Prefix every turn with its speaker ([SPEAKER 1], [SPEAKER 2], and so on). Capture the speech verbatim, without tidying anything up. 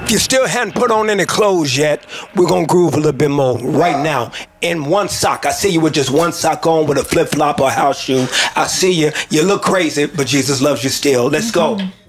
[SPEAKER 1] If you still hadn't put on any clothes yet, we're going to groove a little bit more right now. In one sock. I see you with just one sock on with a flip-flop or house shoe. I see you. You look crazy, but Jesus loves you still. Let's go.